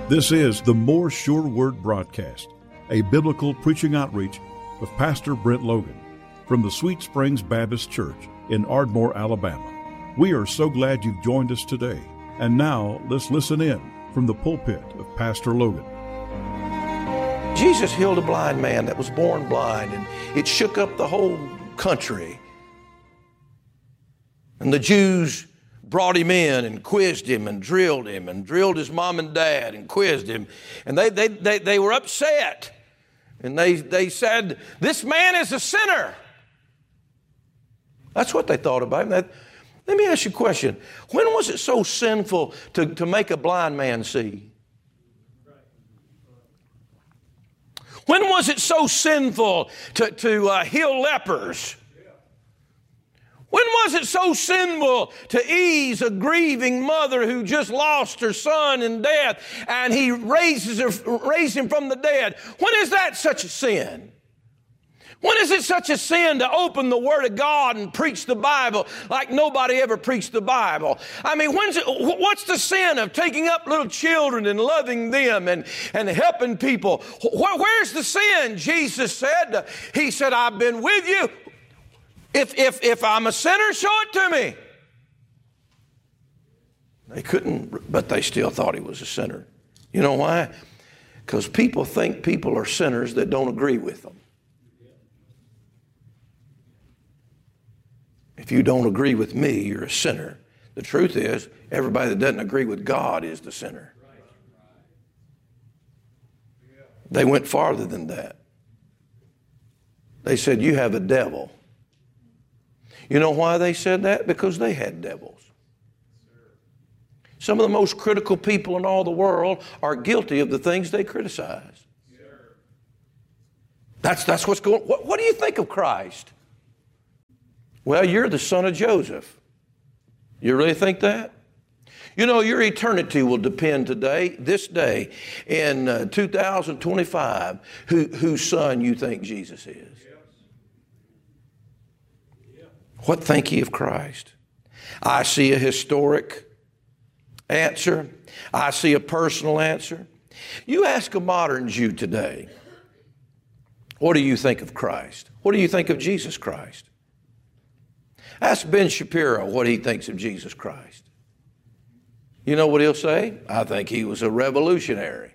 This is the More Sure Word broadcast, a biblical preaching outreach of Pastor Brent Logan from the Sweet Springs Baptist Church in Ardmore, Alabama. We are so glad you've joined us today. And now let's listen in from the pulpit of Pastor Logan. Jesus healed a blind man that was born blind, and it shook up the whole country. And the Jews brought him in and quizzed him and drilled his mom and dad and quizzed him. And they were upset. And they said, this man is a sinner. That's what they thought about him. Let me ask you a question. When was it so sinful to make a blind man see? When was it so sinful to heal lepers? When was it so sinful to ease a grieving mother who just lost her son in death and he raised him from the dead? When is that such a sin? When is it such a sin to open the Word of God and preach the Bible like nobody ever preached the Bible? I mean, what's the sin of taking up little children and loving them and helping people? Where's the sin? Jesus said, He said, I've been with you. If I'm a sinner, show it to me. They couldn't, but they still thought he was a sinner. You know why? Because people think people are sinners that don't agree with them. If you don't agree with me, you're a sinner. The truth is, everybody that doesn't agree with God is the sinner. They went farther than that. They said, you have a devil. You know why they said that? Because they had devils. Some of the most critical people in all the world are guilty of the things they criticize. That's what's going on. What do you think of Christ? Well, you're the son of Joseph. You really think that? You know, your eternity will depend this day, in 2025, whose son you think Jesus is. What think ye of Christ? I see a historic answer. I see a personal answer. You ask a modern Jew today, what do you think of Christ? What do you think of Jesus Christ? Ask Ben Shapiro what he thinks of Jesus Christ. You know what he'll say? I think he was a revolutionary.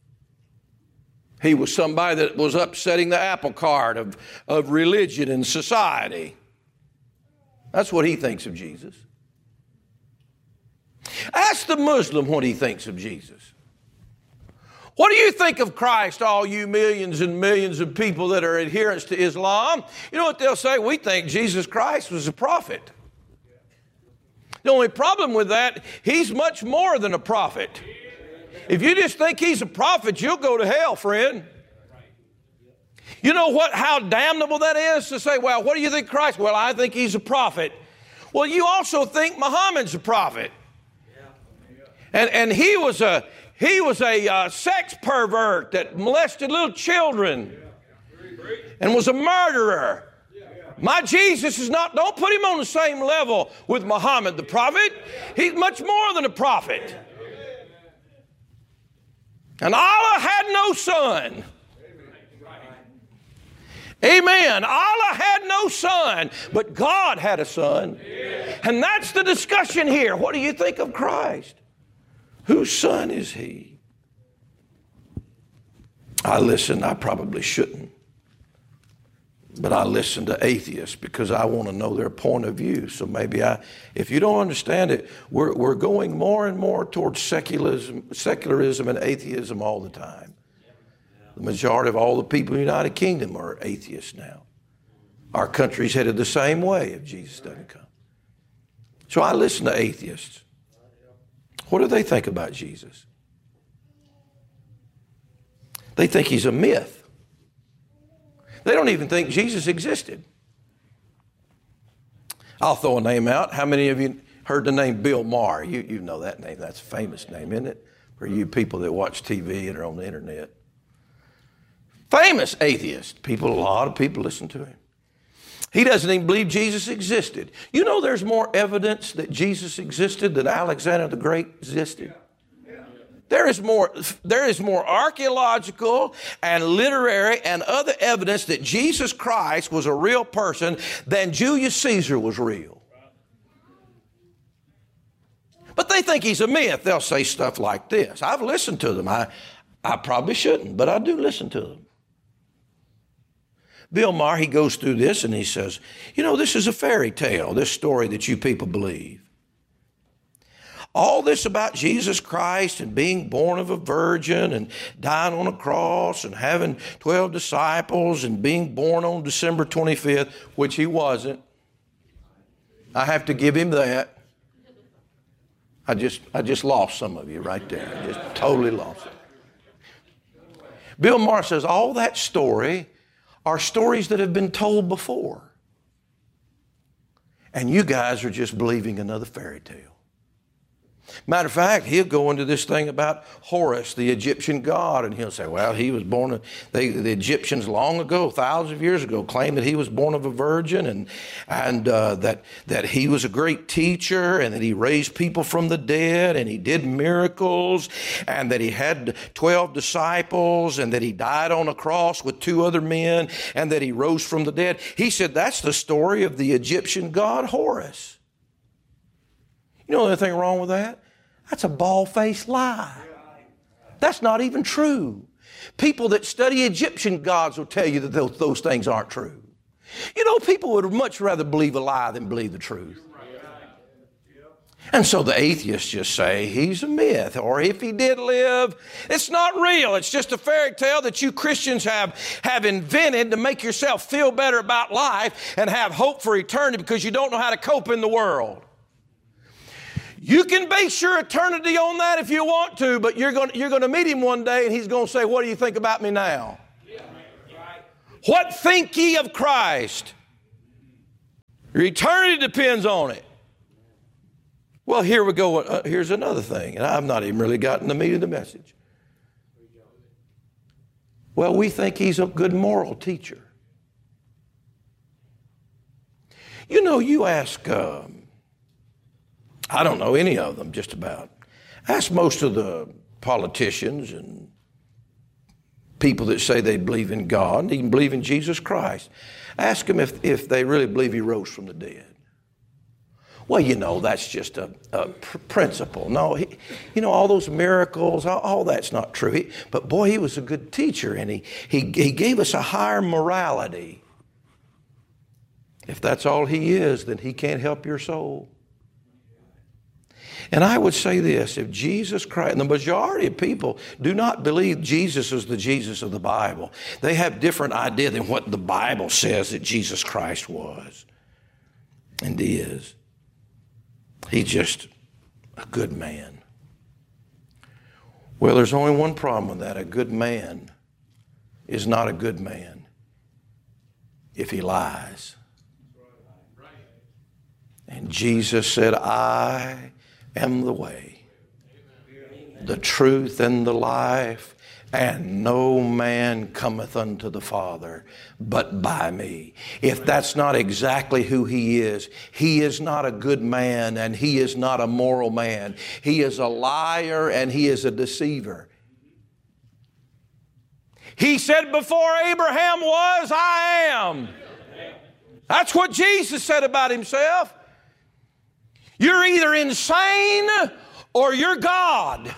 He was somebody that was upsetting the apple cart of religion and society. That's what he thinks of Jesus. Ask the Muslim what he thinks of Jesus. What do you think of Christ, all you millions and millions of people that are adherents to Islam? You know what they'll say? We think Jesus Christ was a prophet. The only problem with that, he's much more than a prophet. If you just think he's a prophet, you'll go to hell, friend. You know how damnable that is to say, well, what do you think of Christ? Well, I think he's a prophet. Well, you also think Muhammad's a prophet. And he was a sex pervert that molested little children and was a murderer. My Jesus is not, don't put him on the same level with Muhammad the prophet. He's much more than a prophet. And Allah had no son. Amen. Allah had no son, but God had a son. And that's the discussion here. What do you think of Christ? Whose son is he? I probably shouldn't. But I listen to atheists because I want to know their point of view. So maybe if you don't understand it, we're going more and more towards secularism and atheism all the time. The majority of all the people in the United Kingdom are atheists now. Our country's headed the same way if Jesus doesn't come. So I listen to atheists. What do they think about Jesus? They think he's a myth. They don't even think Jesus existed. I'll throw a name out. How many of you heard the name Bill Maher? You know that name. That's a famous name, isn't it? For you people that watch TV and are on the internet. Famous atheist. A lot of people listen to him. He doesn't even believe Jesus existed. You know there's more evidence that Jesus existed than Alexander the Great existed. There is more archaeological and literary and other evidence that Jesus Christ was a real person than Julius Caesar was real. But they think he's a myth. They'll say stuff like this. I've listened to them. I probably shouldn't, but I do listen to them. Bill Maher, he goes through this and he says, this is a fairy tale, this story that you people believe. All this about Jesus Christ and being born of a virgin and dying on a cross and having 12 disciples and being born on December 25th, which he wasn't. I have to give him that. I just lost some of you right there. I just totally lost it. Bill Maher says all that story are stories that have been told before. And you guys are just believing another fairy tale. Matter of fact, he'll go into this thing about Horus, the Egyptian god, and he'll say, well, he was born, the Egyptians long ago, thousands of years ago, claimed that he was born of a virgin and that he was a great teacher and that he raised people from the dead and he did miracles and that he had 12 disciples and that he died on a cross with 2 other men and that he rose from the dead. He said, that's the story of the Egyptian god Horus. You know anything wrong with that? That's a bald-faced lie. That's not even true. People that study Egyptian gods will tell you that those things aren't true. People would much rather believe a lie than believe the truth. And so the atheists just say he's a myth, or if he did live, it's not real. It's just a fairy tale that you Christians have invented to make yourself feel better about life and have hope for eternity because you don't know how to cope in the world. You can base your eternity on that if you want to, but you're going to meet him one day and he's going to say, what do you think about me now? What think ye of Christ? Your eternity depends on it. Well, here we go. Here's another thing, and I've not even really gotten the meat of the message. Well, we think he's a good moral teacher. You ask... I don't know any of them, just about. Ask most of the politicians and people that say they believe in God and even believe in Jesus Christ. Ask them if they really believe he rose from the dead. Well, that's just a principle. No, all those miracles, all that's not true. But boy, he was a good teacher and he gave us a higher morality. If that's all he is, then he can't help your soul. And I would say this, if Jesus Christ, and the majority of people do not believe Jesus is the Jesus of the Bible. They have different idea than what the Bible says that Jesus Christ was and is. He's just a good man. Well, there's only one problem with that. A good man is not a good man if he lies. And Jesus said, I am the way, the truth, and the life, and no man cometh unto the Father but by me. If that's not exactly who he is not a good man and he is not a moral man. He is a liar and he is a deceiver. He said, before Abraham was, I am. That's what Jesus said about himself. You're either insane or you're God.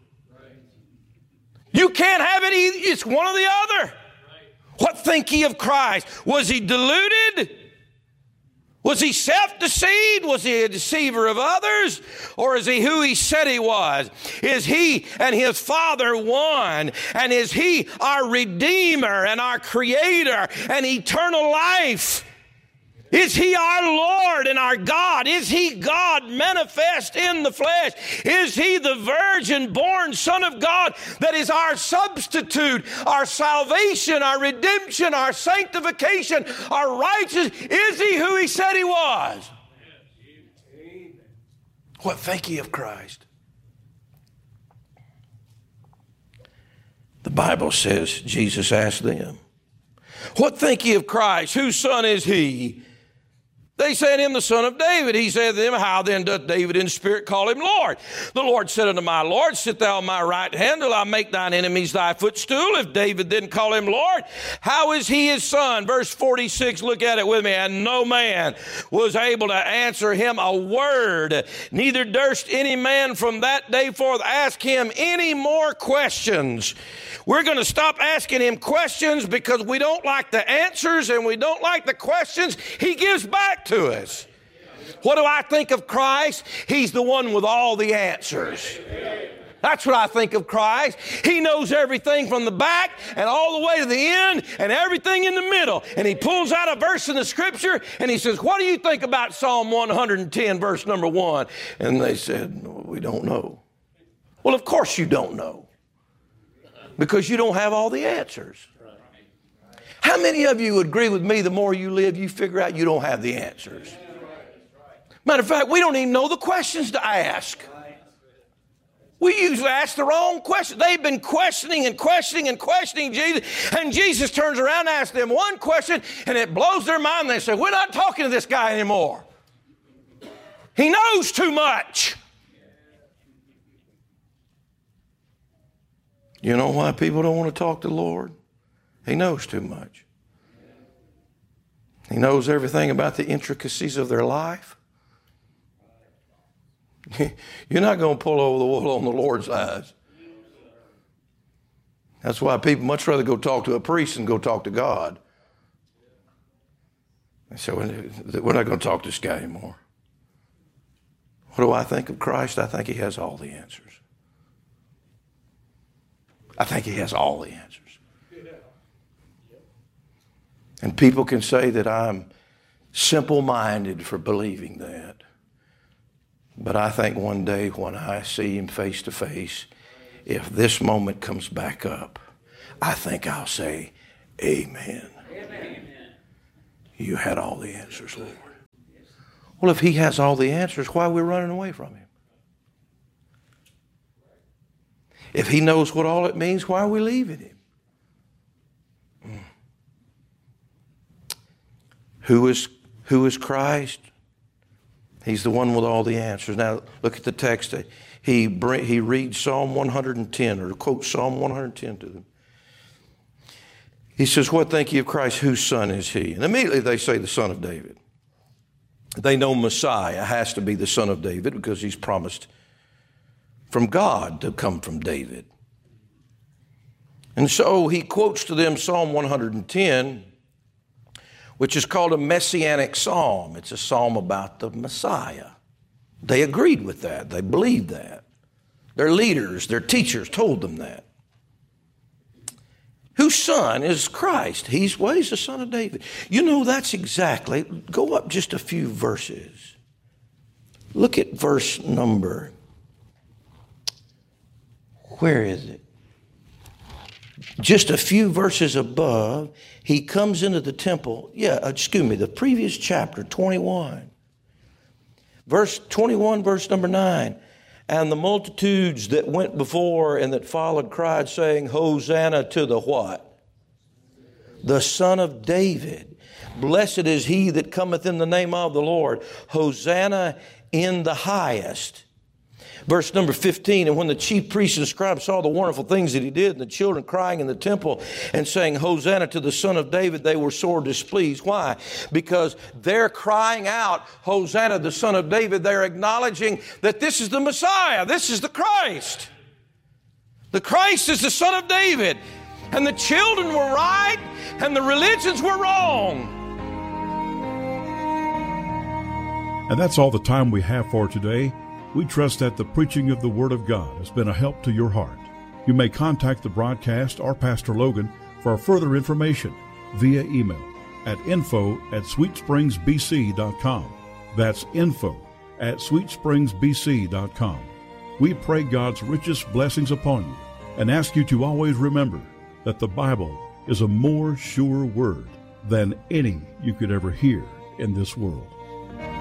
You can't have it either. It's one or the other. What think ye of Christ? Was he deluded? Was he self-deceived? Was he a deceiver of others? Or is he who he said he was? Is he and his Father one? And is he our Redeemer and our Creator and eternal life? Is he our Lord and our God? Is he God manifest in the flesh? Is he the virgin-born Son of God that is our substitute, our salvation, our redemption, our sanctification, our righteousness? Is he who he said he was? What think ye of Christ? The Bible says, Jesus asked them, what think ye of Christ? Whose son is he? They said him the son of David. He said to them, how then doth David in spirit call him Lord? The Lord said unto my Lord, sit thou on my right hand till I make thine enemies thy footstool. If David didn't call him Lord, how is he his son? Verse 46, look at it with me. And no man was able to answer him a word. Neither durst any man from that day forth ask him any more questions. We're going to stop asking him questions because we don't like the answers and we don't like the questions he gives back to us. What do I think of Christ? He's the one with all the answers. That's what I think of Christ. He knows everything from the back and all the way to the end and everything in the middle. And he pulls out a verse in the Scripture and he says, what do you think about Psalm 110, verse number 1? And they said, we don't know. Well, of course you don't know, because you don't have all the answers. How many of you would agree with me, the more you live, you figure out you don't have the answers? Matter of fact, we don't even know the questions to ask. We usually ask the wrong question. They've been questioning and questioning and questioning Jesus, and Jesus turns around and asks them one question, and it blows their mind. They say, we're not talking to this guy anymore. He knows too much. You know why people don't want to talk to the Lord? He knows too much. He knows everything about the intricacies of their life. You're not going to pull over the wool on the Lord's eyes. That's why people much rather go talk to a priest than go talk to God. They say, we're not going to talk to this guy anymore. What do I think of Christ? I think he has all the answers. I think he has all the answers. And people can say that I'm simple-minded for believing that. But I think one day when I see him face to face, if this moment comes back up, I think I'll say, Amen. Amen. You had all the answers, Lord. Well, if he has all the answers, why are we running away from him? If he knows what all it means, why are we leaving him? Who is Christ? He's the one with all the answers. Now, look at the text. He reads Psalm 110, or quotes Psalm 110 to them. He says, what think ye of Christ? Whose son is he? And immediately they say the son of David. They know Messiah has to be the son of David because he's promised from God to come from David. And so he quotes to them Psalm 110, which is called a messianic psalm. It's a psalm about the Messiah. They agreed with that. They believed that. Their leaders, their teachers told them that. Whose son is Christ? He's the son of David. You know, that's exactly, go up just a few verses. Look at verse number, where is it? Just a few verses above, he comes into the temple. The previous chapter, 21. Verse 21, verse number 9. And the multitudes that went before and that followed cried, saying, Hosanna to the what? The Son of David. Blessed is he that cometh in the name of the Lord. Hosanna in the highest. Verse number 15, and when the chief priests and scribes saw the wonderful things that he did, and the children crying in the temple and saying, Hosanna to the Son of David, they were sore displeased. Why? Because they're crying out, Hosanna, the Son of David. They're acknowledging that this is the Messiah. This is the Christ. The Christ is the Son of David. And the children were right, and the religions were wrong. And that's all the time we have for today. We trust that the preaching of the Word of God has been a help to your heart. You may contact the broadcast or Pastor Logan for further information via email at info@sweetspringsbc.com. That's info@sweetspringsbc.com. We pray God's richest blessings upon you and ask you to always remember that the Bible is a more sure word than any you could ever hear in this world.